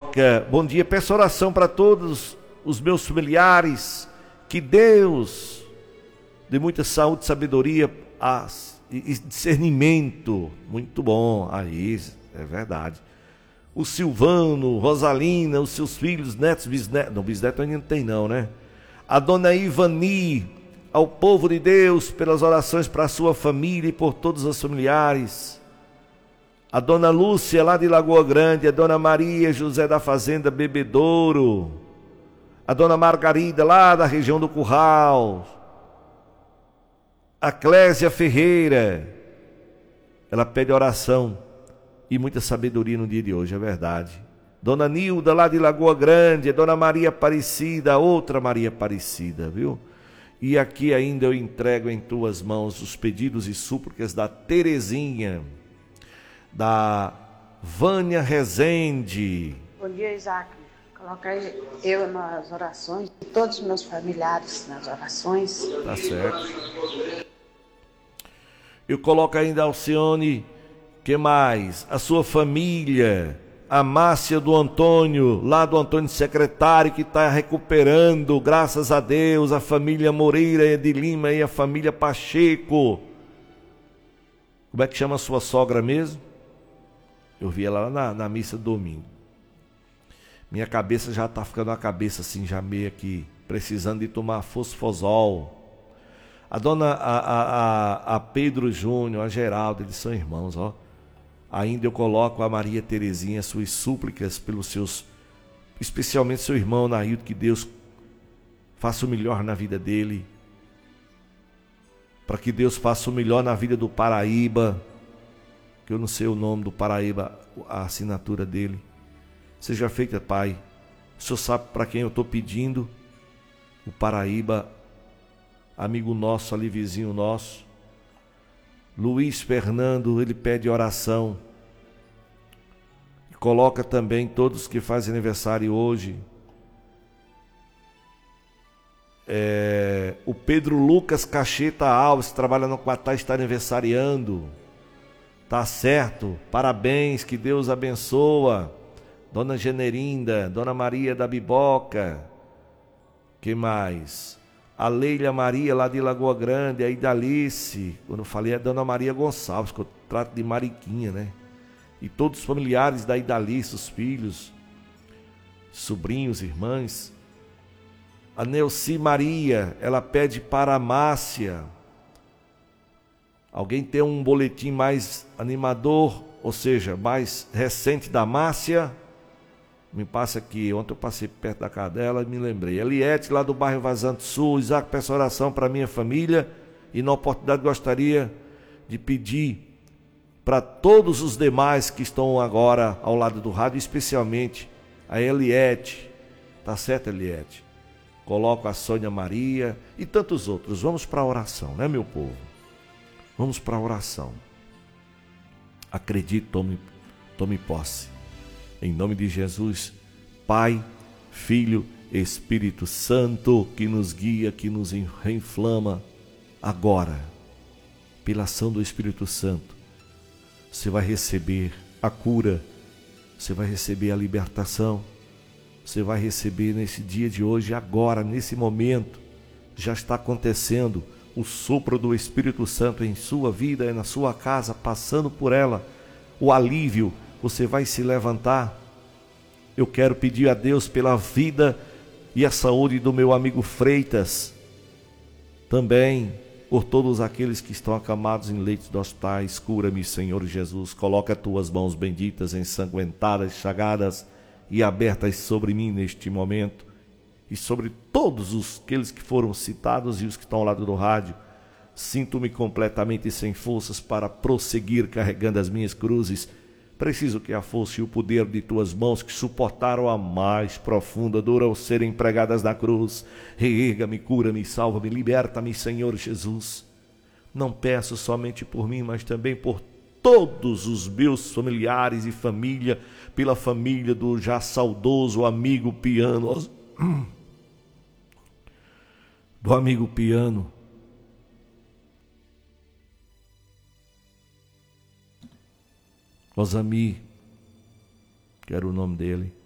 coloca: bom dia, peço oração para todos os meus familiares, que Deus dê muita saúde, sabedoria e discernimento. Muito bom, aí é verdade. O Silvano, Rosalina, os seus filhos, netos, bisnetos, não, bisneto ainda não tem não, né? A dona Ivani, ao povo de Deus, pelas orações para a sua família e por todos os familiares. A dona Lúcia, lá de Lagoa Grande, a dona Maria José da Fazenda Bebedouro, a dona Margarida, lá da região do Curral, a Clésia Ferreira, ela pede oração e muita sabedoria no dia de hoje, é verdade. Dona Nilda, lá de Lagoa Grande, a dona Maria Aparecida, a outra Maria Aparecida, viu? E aqui ainda eu entrego em tuas mãos os pedidos e súplicas da Terezinha, da Vânia Rezende. Bom dia, Isaac. Coloca eu nas orações, e todos os meus familiares nas orações. Tá certo. Eu coloco ainda a Alcione, que mais? A sua família, a Márcia do Antônio, lá do Antônio Secretário, que está recuperando, graças a Deus, a família Moreira de Lima e a família Pacheco. Como é que chama a sua sogra mesmo? Eu vi ela lá na missa do domingo. Minha cabeça já está ficando uma cabeça assim, já meio aqui, precisando de tomar fosfosol. A dona, a Pedro Júnior, a Geraldo, eles são irmãos, ó. Ainda eu coloco a Maria Terezinha, suas súplicas pelos seus, especialmente seu irmão Nailton, que Deus faça o melhor na vida dele, para que Deus faça o melhor na vida do Paraíba, que eu não sei o nome do Paraíba, a assinatura dele. Seja feita, Pai. O Senhor sabe para quem eu estou pedindo. O Paraíba, amigo nosso ali, vizinho nosso. Luiz Fernando, ele pede oração. E coloca também todos que fazem aniversário hoje. O Pedro Lucas Cacheta Alves, que trabalha no Quatá, está aniversariando. Tá certo, parabéns, que Deus abençoa. Dona Generinda, Dona Maria da Biboca. Que mais? A Leila Maria, lá de Lagoa Grande, a Idalice, quando eu falei é Dona Maria Gonçalves, que eu trato de Mariquinha, né? E todos os familiares da Idalice, os filhos, sobrinhos, irmãs. A Neuci Maria, ela pede para a Márcia. Alguém tem um boletim mais animador, ou seja, mais recente da Márcia? Me passa aqui. Ontem eu passei perto da casa dela e me lembrei. Eliette, lá do bairro Vazante Sul. Isaac, peço oração para minha família. E na oportunidade gostaria de pedir para todos os demais que estão agora ao lado do rádio, especialmente a Eliette. Tá certo, Eliette? Coloco a Sônia Maria e tantos outros. Vamos para a oração, né, meu povo? Vamos para a oração. Acredite, tome posse. Em nome de Jesus, Pai, Filho, Espírito Santo, que nos guia, que nos reinflama agora, pela ação do Espírito Santo, você vai receber a cura, você vai receber a libertação, você vai receber nesse dia de hoje, agora, nesse momento, já está acontecendo o sopro do Espírito Santo em sua vida e na sua casa, passando por ela, o alívio. Você vai se levantar. Eu quero pedir a Deus pela vida e a saúde do meu amigo Freitas. Também por todos aqueles que estão acamados em leitos de hospitais. Cura-me, Senhor Jesus. Coloca as tuas mãos benditas, ensanguentadas, chagadas e abertas sobre mim neste momento. E sobre todos aqueles que foram citados e os que estão ao lado do rádio. Sinto-me completamente sem forças para prosseguir carregando as minhas cruzes. Preciso que a força e o poder de tuas mãos, que suportaram a mais profunda dor ao serem pregadas na cruz, reerga-me, cura-me, salva-me, liberta-me, Senhor Jesus. Não peço somente por mim, mas também por todos os meus familiares e família, pela família do já saudoso amigo Piano, do amigo Piano. Osami, que era o nome dele,